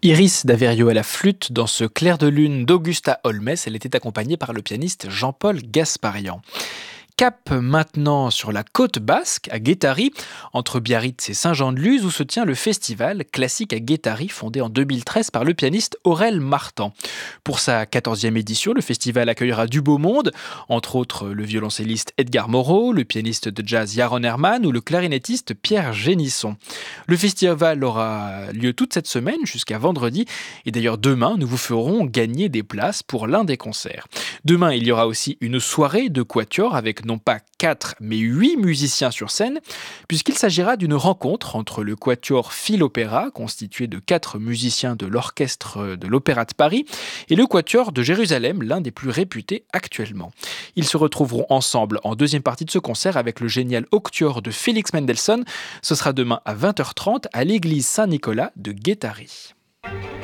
Iris d'Averio à la flûte dans ce clair de lune d'Augusta Holmes. Elle était accompagnée par le pianiste Jean-Paul Gasparian. Cap maintenant sur la côte basque, à Guétari, entre Biarritz et Saint-Jean-de-Luz, où se tient le festival classique à Guétari, fondé en 2013 par le pianiste Aurel Martan. Pour sa 14e édition, le festival accueillera du beau monde, entre autres le violoncelliste Edgar Moreau, le pianiste de jazz Yaron Herman ou le clarinettiste Pierre Génisson. Le festival aura lieu toute cette semaine jusqu'à vendredi, et d'ailleurs demain, nous vous ferons gagner des places pour l'un des concerts. Demain, il y aura aussi une soirée de quatuor avec non pas 4 mais 8 musiciens sur scène, puisqu'il s'agira d'une rencontre entre le quatuor Phil-Opéra, constitué de 4 musiciens de l'orchestre de l'Opéra de Paris, et le quatuor de Jérusalem, l'un des plus réputés actuellement. Ils se retrouveront ensemble en deuxième partie de ce concert avec le génial octuor de Félix Mendelssohn. Ce sera demain à 20h30 à l'église Saint-Nicolas de Guétari.